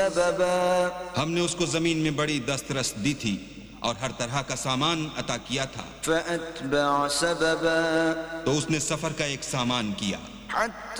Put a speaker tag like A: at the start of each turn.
A: हमने उसको जमीन में बड़ी दस्तरस दी थी और हर तरह का सामान अता किया था। तो उसने सफर का एक सामान किया।